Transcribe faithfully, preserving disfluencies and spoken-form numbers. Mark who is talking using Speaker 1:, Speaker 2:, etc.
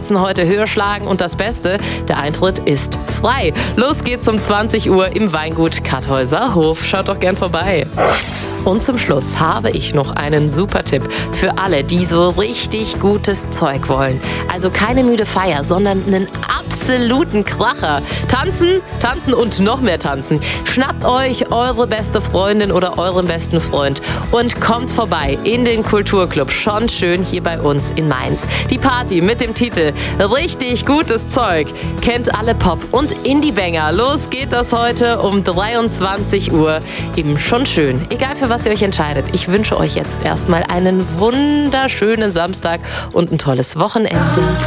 Speaker 1: Herzen heute höher schlagen und das Beste, der Eintritt ist frei. Los geht's um zwanzig Uhr im Weingut Karthäuser Hof. Schaut doch gern vorbei. Und zum Schluss habe ich noch einen super Tipp für alle, die so richtig gutes Zeug wollen. Also keine müde Feier, sondern einen absoluten Kracher. Tanzen, tanzen und noch mehr tanzen. Schnappt euch eure beste Freundin oder euren besten Freund und kommt vorbei in den Kulturclub. Schon schön hier bei uns in Mainz. Die Party mit dem Titel Richtig gutes Zeug kennt alle Pop- und Indie-Banger. Los geht das heute um dreiundzwanzig Uhr im Schon schön. Egal für was ihr euch entscheidet. Ich wünsche euch jetzt erstmal einen wunderschönen Samstag und ein tolles Wochenende.